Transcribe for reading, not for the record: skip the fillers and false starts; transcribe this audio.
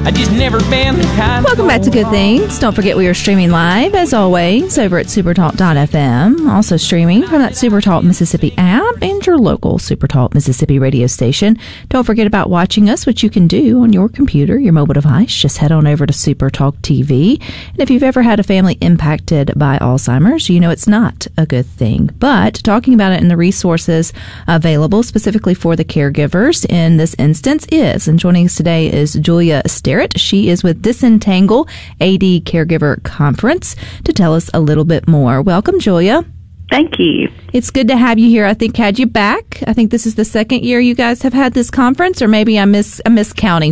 I just never been the kind. Welcome back to Good Things. Don't forget we are streaming live, as always, over at supertalk.fm. Also streaming from that Supertalk Mississippi app and your local Supertalk Mississippi radio station. Don't forget about watching us, which you can do on your computer, your mobile device. Just head on over to Supertalk TV. And if you've ever had a family impacted by Alzheimer's, you know it's not a good thing. But talking about it in the resources available specifically for the caregivers in this instance is, and joining us today is Julia Sterrett. She is with Disentangle AD Caregiver Conference to tell us a little bit more. Welcome, Julia. Thank you. It's good to have you here. I think had you back. I think this is the second year you guys have had this conference, or maybe I'm miscounting.